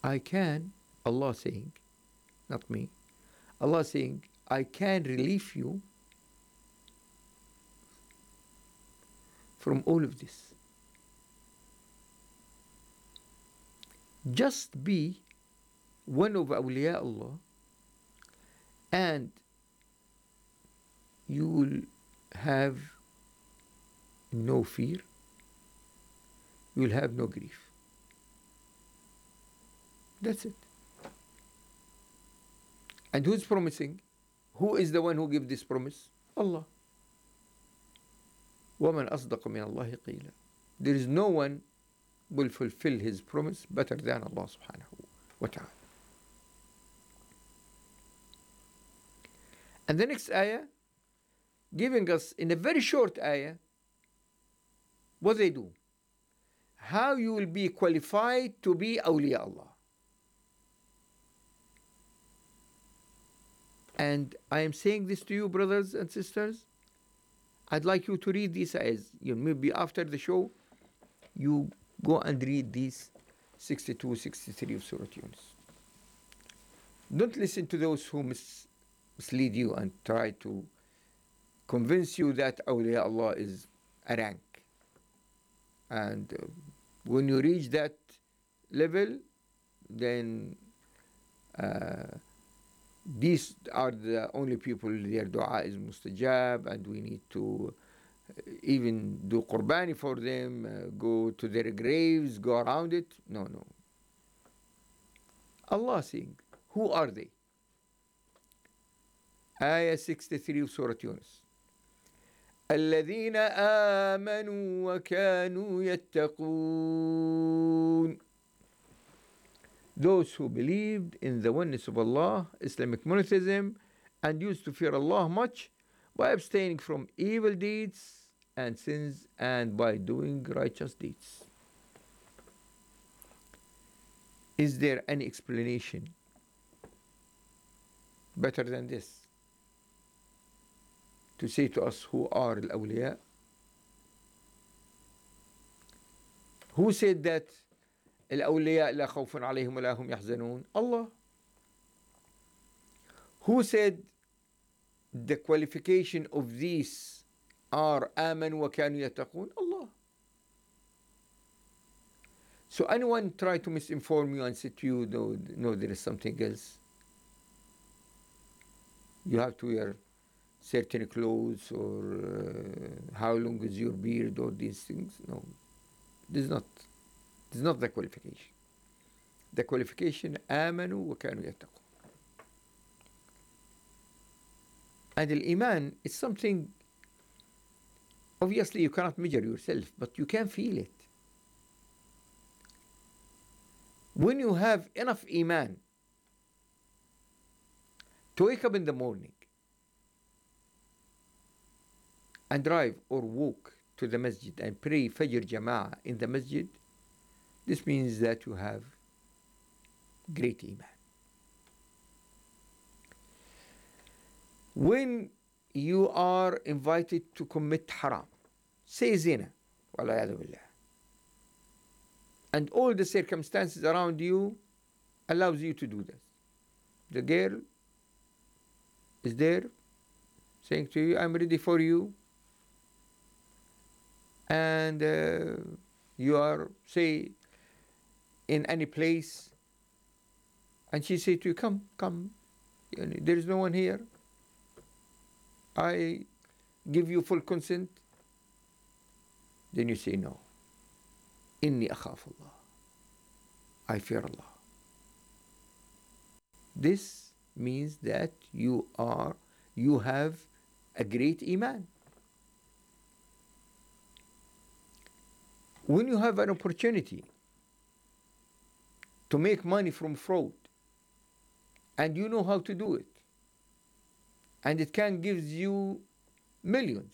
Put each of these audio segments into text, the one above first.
I can, Allah saying, not me, Allah saying, I can relieve you from all of this. Just be one of awliya Allah and you will have no fear, you will have no grief. That's it. And who's promising? Who is the one who gives this promise? Allah. وَمَنْ أَصْدَقَ مِنَ اللَّهِ قِيلًا. There is no one will fulfill his promise better than Allah subhanahu wa ta'ala. And the next ayah, giving us in a very short ayah, what they do. How you will be qualified to be awliya Allah. And I am saying this to you, brothers and sisters. I'd like you to read these ayahs. Maybe after the show, you go and read these 62, 63 of Surah Yunus. Don't listen to those who mislead you and try to convince you that awliya Allah is a rank. And when you reach that level, then these are the only people their dua is mustajab, and we need to even do qurbani for them, go to their graves, go around it. No. Allah saying, who are they? Ayah 63 of Surah Yunus. الذين آمنوا وكانوا يتقون. Those who believed in the oneness of Allah, Islamic monotheism, and used to fear Allah much by abstaining from evil deeds and sins and by doing righteous deeds. Is there any explanation better than this? To say to us who are al-awliya? Who said that al-awliya la khawfun alayhim wa la hum yahzanun? Allah. Who said the qualification of these are amanu wa kanu yattaqun? Allah. So anyone try to misinform you and say to you, no, there is something else. You have to wear certain clothes, or how long is your beard, or these things. No, this is not the qualification. The qualification, amanu wa kanu yattaqun. And al-iman is something, obviously you cannot measure yourself, but you can feel it. When you have enough iman to wake up in the morning and drive or walk to the masjid and pray Fajr Jama'ah in the masjid, this means that you have great iman. When you are invited to commit haram, say zina, walayadu billah, and all the circumstances around you allows you to do this. The girl is there saying to you, I'm ready for you. And you are, say, in any place, and she say to you, come, there is no one here. I give you full consent. Then you say, no. Inni akhaf Allah. I fear Allah. This means that you have a great iman. When you have an opportunity to make money from fraud, and you know how to do it, and it can give you millions,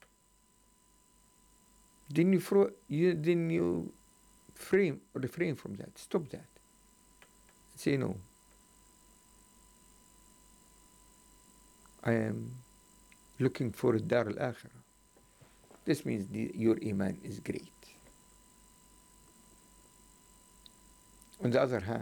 then you refrain from that. Stop that. Say no. I am looking for Dar al-Akhirah. This means your iman is great. On the other hand,